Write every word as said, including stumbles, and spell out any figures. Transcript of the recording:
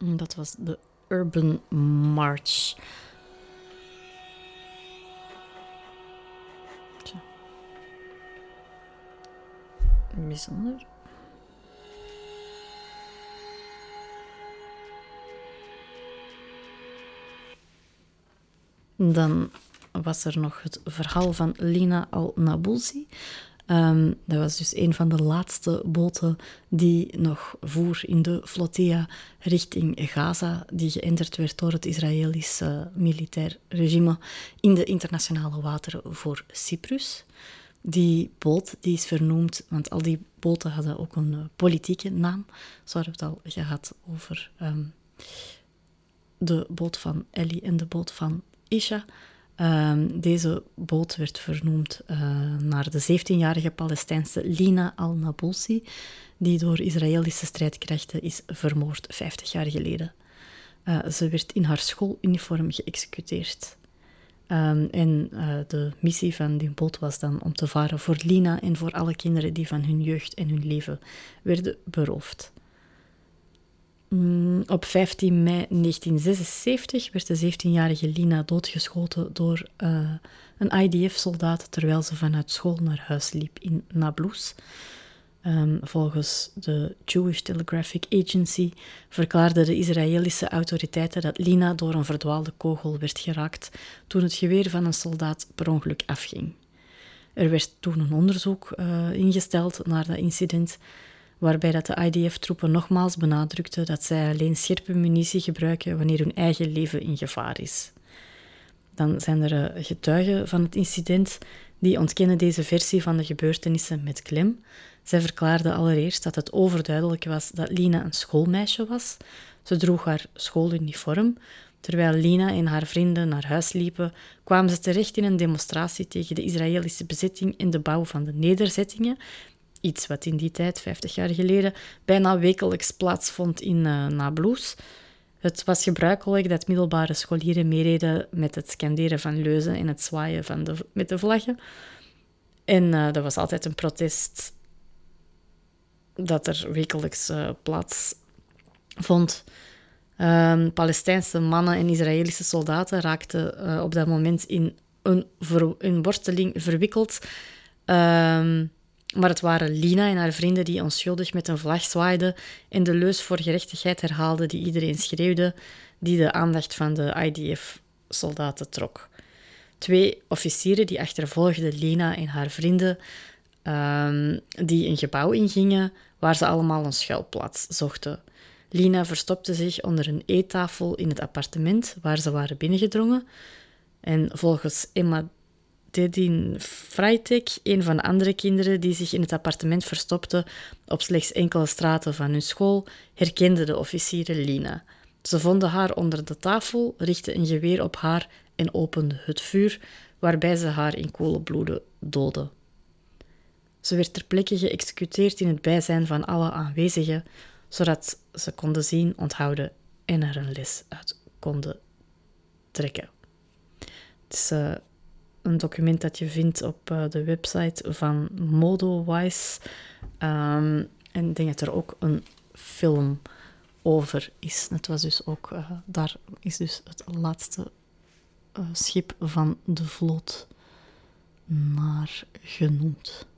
Dat was de Urban March. Tja. Bijzonder. Dan was er nog het verhaal van Lina al-Nabulsi. Um, dat was dus een van de laatste boten die nog voer in de flottilla richting Gaza, die geënterd werd door het Israëlische militair regime in de internationale wateren voor Cyprus. Die boot die is vernoemd, want al die boten hadden ook een uh, politieke naam. Zo hebben we het al gehad over um, de boot van Ellie en de boot van Isha. Um, deze boot werd vernoemd uh, naar de zeventienjarige Palestijnse Lina al-Nabulsi, die door Israëlische strijdkrachten is vermoord vijftig jaar geleden. Uh, ze werd in haar schooluniform geëxecuteerd. Um, en uh, de missie van die boot was dan om te varen voor Lina en voor alle kinderen die van hun jeugd en hun leven werden beroofd. Op vijftien mei negentien zesenzeventig werd de zeventienjarige Lina doodgeschoten door uh, een I D F-soldaat terwijl ze vanuit school naar huis liep in Nablus. Um, volgens de Jewish Telegraphic Agency verklaarden de Israëlische autoriteiten dat Lina door een verdwaalde kogel werd geraakt toen het geweer van een soldaat per ongeluk afging. Er werd toen een onderzoek uh, ingesteld naar dat incident, waarbij dat de I D F-troepen nogmaals benadrukten dat zij alleen scherpe munitie gebruiken wanneer hun eigen leven in gevaar is. Dan zijn er getuigen van het incident die ontkennen deze versie van de gebeurtenissen met klem. Zij verklaarden allereerst dat het overduidelijk was dat Lina een schoolmeisje was. Ze droeg haar schooluniform. Terwijl Lina en haar vrienden naar huis liepen, kwamen ze terecht in een demonstratie tegen de Israëlische bezetting en de bouw van de nederzettingen. Iets wat in die tijd, vijftig jaar geleden, bijna wekelijks plaatsvond in uh, Nablus. Het was gebruikelijk dat middelbare scholieren meededen met het scanderen van leuzen en het zwaaien van de, met de vlaggen. En uh, dat was altijd een protest dat er wekelijks uh, plaatsvond. Uh, Palestijnse mannen en Israëlische soldaten raakten uh, op dat moment in een, ver, een worsteling verwikkeld. Uh, Maar het waren Lina en haar vrienden die onschuldig met een vlag zwaaiden en de leus voor gerechtigheid herhaalden die iedereen schreeuwde, die de aandacht van de I D F-soldaten trok. Twee officieren die achtervolgden Lina en haar vrienden, um, die een gebouw ingingen waar ze allemaal een schuilplaats zochten. Lina verstopte zich onder een eettafel in het appartement waar ze waren binnengedrongen. En volgens Emma Dedin Freitag, een van de andere kinderen die zich in het appartement verstopte op slechts enkele straten van hun school, herkende de officieren Lina. Ze vonden haar onder de tafel, richtten een geweer op haar en openden het vuur, waarbij ze haar in koele bloeden doodden. Ze werd ter plekke geëxecuteerd in het bijzijn van alle aanwezigen, zodat ze konden zien, onthouden en er een les uit konden trekken. Het is uh, een document dat je vindt op uh, de website van Modowise. Um, en ik denk dat er ook een film over is. Het was dus ook, uh, daar is dus het laatste uh, schip van de vloot naar genoemd.